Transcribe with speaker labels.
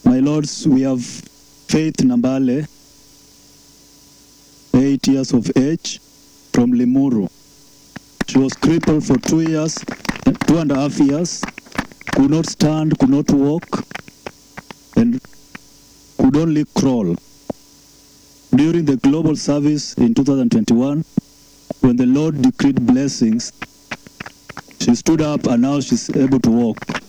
Speaker 1: My lords, we have Faith Nambale, 8 years of age, from Limuru. She was crippled for 2.5 years, could not stand, could not walk, and could only crawl. During the global service in 2021, when the Lord decreed blessings, she stood up and now she's able to walk.